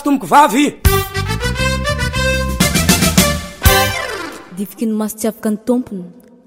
tomboko vavy difiki ny maso tsy afaka ny tompony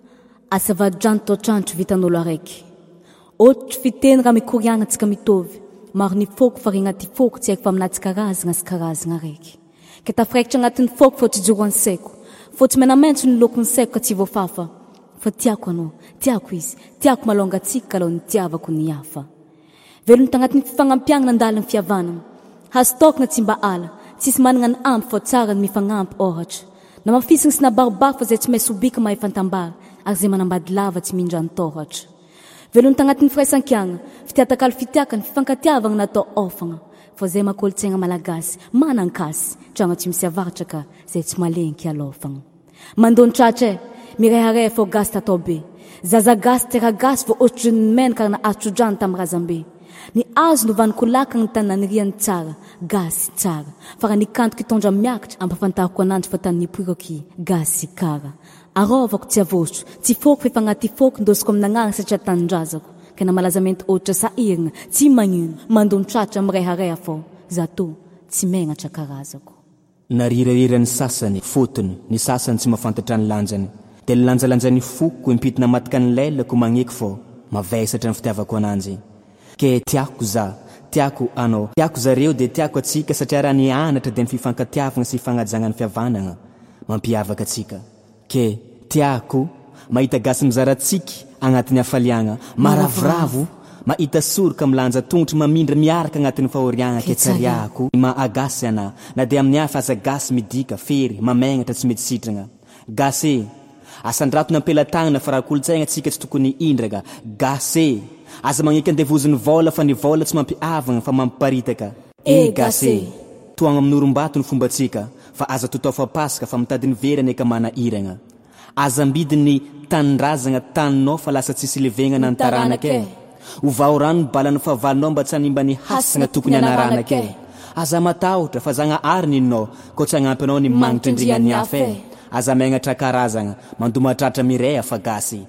asavadrano toatrandro vitan'olo araiky ohatry fiteny raha mikoriagna antsika mitovy maro ny foko fa regnaty foko tsy haiko fa aminatsy karazagna sy karazagna araiky ka tafiraikitra agnatin'ny foko fa tsy joro ansaiko fa tsy menamaintso ny lokony saiko ka tsy voafafa fa tiako anao tiako izy tiako malongatsika kaloha ny tiavako ny hafa velony tagnatin'ny fifagnampiagnana andaliny fihavanana hastokna tsy mba ala tsisy managna ny ampy fa tsara ny mifagnampy ohatra na mafisigny sy nabarobaro fa zay tsy mahay sobika mahay fantambara ary zay manambady lava tsy mindra ny tohatra velony tagnatin'ny firaisan-kiagna fitiatakalo fitiakany fifankatiavagna natao ofagna fa zay makolotsaigna malagasy manankasy tragno tsy misy avaratra ka zay tsy malenky alofagna mandony tratra mirehareha fô gasy tatao be zaza gasy tera gasy fô ohatry ny menaka na atrodrano tamin'ny razambe ny azo novaniko laka ny tanany riany tsara gasy tsara fa raha nikantoky tondra miakatra ampafantariko ananjy fa tany nipoiroky gasy kara arovako tsy avotro tsy foko fa agnaty foko ndosiko amin'agnarana satria tanindrazako ka na malazamenty ohatra sahirigna tsy magnino mandony tratra mirehareha fô zato tsy megnatra karazako narirahirany sasany fotony ny sasany tsy mahafantatra ny lanjany dia ny lanjalanjany foko impitina matika ny lelako magneky fô mavesatra ny fitiavako ananjy ke tiako za tiako anao tiako zareo dia tiako atsika satria raha ny anatra dia ny fifankatiavagna sy fagnajagna ny fihavanagna mampiavaka atsika ke tiako mahita gasy mizaratsika agnatin'ny hafaliagna maravoravo mahita soroka milanja tongotry mamindra miaraka agnatin'ny fahoriagna ke tsariako maagasy ana na dia amin'ny hafa aza gasy midika fery mamegnatra tsy mety sitragna gasy asandratony ampelatagnana fa raha kolotsaigna atsika tsy tokony indraka gasy aza magneky andevozony vola fa ny vola tsy mampiavagna fa mampiparitaka gasy toagna amin'ny orombato ny fombatsika fa aza totao fa pasaka fa mitadiny verany eka mana iragna aza mbidiny tanindrazagna taninao fa lasa tsisy levegna ny taranake ovao rano ny balan'ny favalinao mba tsy hanimba ny hasagna tokony anaranake aza matahotra fa zagna ary ninao ko tsy hagnampy anao ny magnitra indrignany hafa aza megnatra karazagna mandomatratra mireha fa gasy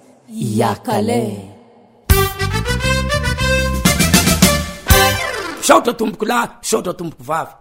iakale saotra tomboko lahy saotra tomboko vavy